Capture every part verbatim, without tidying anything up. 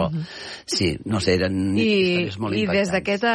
uh-huh. sí, no sé, eren I, històries molt i impactants. I des d'aquesta,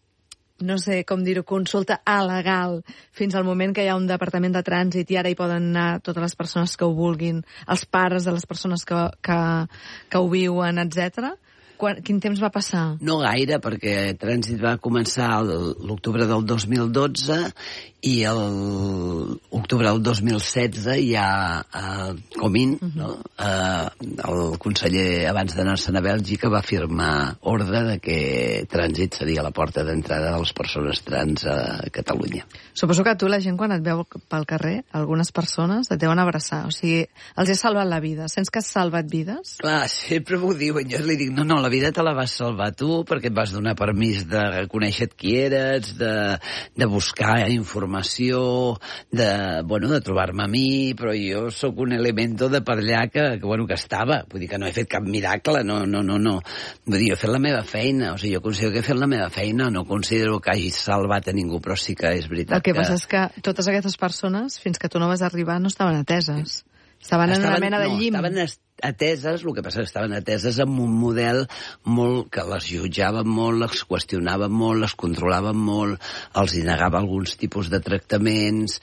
no sé com dir-ho, consulta alegal, fins al moment que hi ha un departament de trànsit i ara hi poden anar totes les persones que ho vulguin, els pares de les persones que, que, que ho viuen, etcètera. Quan, quin temps va passar? No gaire, perquè Trànsit va començar l'octubre del dos mil dotze i l'octubre del dos mil setze ja a Comín, uh-huh. no? eh, el conseller, abans d'anar-se'n a Bèlgica, va firmar ordre de que Trànsit seria la porta d'entrada de les persones trans a Catalunya. Suposo que tu, la gent, quan et veu pel carrer, algunes persones et deuen abraçar. O sigui, els ha salvat la vida. Sents que has salvat vides? Clar, sempre m'ho diuen. Jo li dic, no, no, la vida te la vas salvar tu perquè et vas donar permís de reconèixer qui eres, de, de buscar informació, de, bueno, de trobar-me a mi, però jo sóc un elemento de per allà que, que, bueno, que estava. Vull dir que no he fet cap miracle, no, no, no, no. Vull dir, jo he fet la meva feina, o sigui, jo considero que he fet la meva feina, no considero que hagi salvat a ningú, però sí que és veritat que... El que passa és que totes aquestes persones, fins que tu no vas arribar, no estaven ateses. Estaven, estaven en una mena de llim. No, estaven ateses, el que passa és que estaven ateses amb un model molt que les jutjava molt, les qüestionava molt, les controlava molt, els negava alguns tipus de tractaments,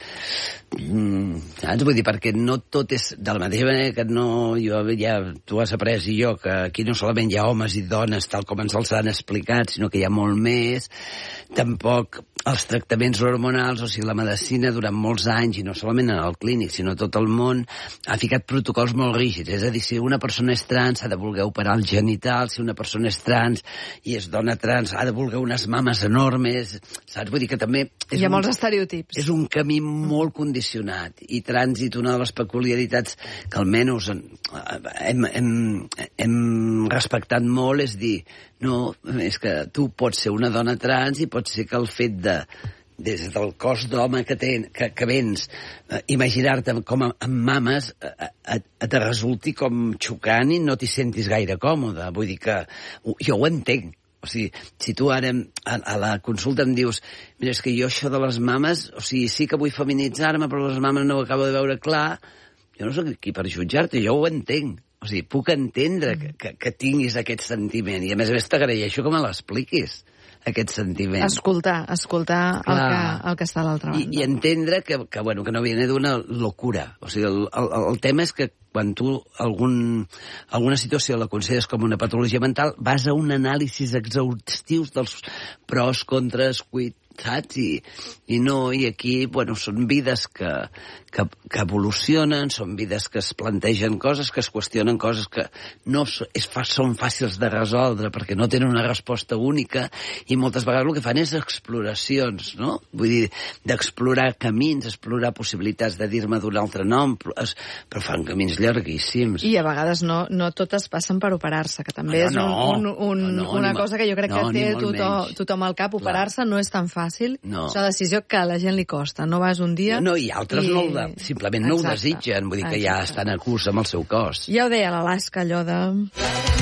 mm, saps? Vull dir, perquè no tot és de la mateixa manera que no, jo ja, tu has après i jo, que aquí no solament hi ha homes i dones tal com ens els han explicat, sinó que hi ha molt més. Tampoc els tractaments hormonals, o sigui, la medicina durant molts anys, i no solament en el clínic, sinó tot el món, ha ficat protocols molt rígids. És a dir, si una persona és trans ha de voler operar el genital, si una persona és trans i és dona trans ha de voler unes mames enormes, saps? Vull dir que també... És hi ha un, molts estereotips. És un camí molt condicionat. I Trànsit, una de les peculiaritats que almenys hem, hem, hem respectat molt és dir, no, és que tu pots ser una dona trans i pot ser que el fet de des del cos d'home que, ten, que, que vens, eh, imaginar-te com a, amb mames eh, eh, te resulti com xocant i no t'hi sentis gaire còmode. Vull dir que jo ho entenc. O sigui, si tu ara a, a la consulta em dius, mira, és que jo això de les mames, o sigui, sí que vull feminitzar-me, però les mames no ho acabo de veure clar, jo no sóc aquí per jutjar-te, jo ho entenc. O sigui, puc entendre que, que, que tinguis aquest sentiment i a més a més t'agraeixo que me l'expliquis, aquest sentiment. Escoltar, escoltar el que, el que està a l'altra banda. I, i entendre que, que, bueno, que no viene d'una locura. O sigui, el, el, el tema és que quan tu algun, alguna situació la consideres com una patologia mental, vas a un anàlisi exhaustius dels pros, contres, quid, saps? I, i no, i aquí, bueno, són vides que, que, que evolucionen, són vides que es plantegen coses, que es qüestionen coses que no és, són fàcils de resoldre perquè no tenen una resposta única i moltes vegades el que fan és exploracions, no? Vull dir, d'explorar camins, explorar possibilitats de dir-me d'un altre nom, però fan camins llarguíssims. I a vegades no, no totes passen per operar-se, que també no, és un, no, un, un, no, no, una no, cosa que jo crec no, que té tothom, tothom al cap. Operar-se no és tan fàcil, no. És una decisió que a la gent li costa. No vas un dia... No, i altres i... no ho de, simplement no Exacte. Ho desitgen, vull dir que Exacte. Ja estan a curs amb el seu cos. Ja ho deia l'Alaska, allò de...